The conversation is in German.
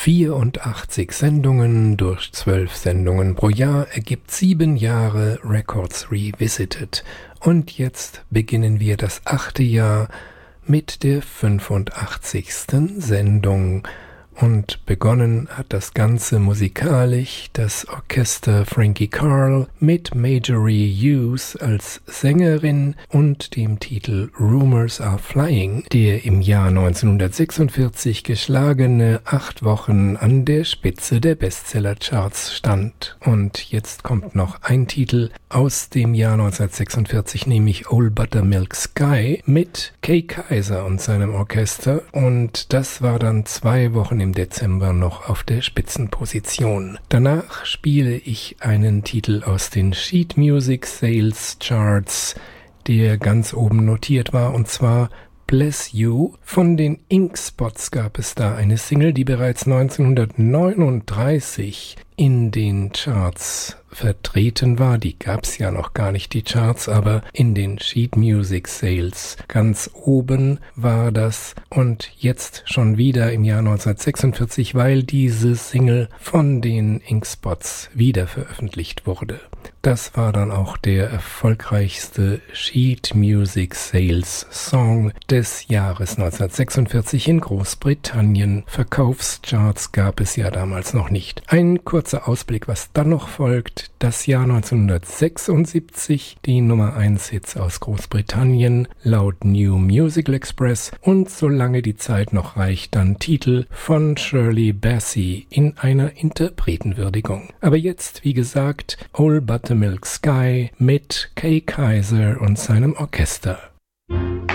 84 Sendungen durch 12 Sendungen pro Jahr ergibt 7 Jahre Records Revisited. Und jetzt beginnen wir das 8. Jahr mit der 85. Sendung. Und begonnen hat das Ganze musikalisch das Orchester Frankie Carl mit Marjorie Hughes als Sängerin und dem Titel Rumors Are Flying, der im Jahr 1946 geschlagene 8 Wochen an der Spitze der Bestsellercharts stand. Und jetzt kommt noch ein Titel aus dem Jahr 1946, nämlich Old Buttermilk Sky mit Kay Kyser und seinem Orchester. Und das war dann 2 Wochen im Dezember noch auf der Spitzenposition. Danach spiele ich einen Titel aus den Sheet Music Sales Charts, der ganz oben notiert war, und zwar Bless You. Von den Ink Spots gab es da eine Single, die bereits 1939 in den Charts vertreten war. Die gab's ja noch gar nicht, die Charts, aber in den Sheet Music Sales ganz oben war das. Und jetzt schon wieder im Jahr 1946, weil diese Single von den Ink Spots wieder veröffentlicht wurde. Das war dann auch der erfolgreichste Sheet Music Sales Song des Jahres 1946 in Großbritannien. Verkaufscharts gab es ja damals noch nicht. Ein kurzer Ausblick, was dann noch folgt. Das Jahr 1976, die Nummer 1 Hits aus Großbritannien laut New Musical Express, und solange die Zeit noch reicht, dann Titel von Shirley Bassey in einer Interpretenwürdigung. Aber jetzt, wie gesagt, Old Buttermilk Sky mit Kay Kyser und seinem Orchester.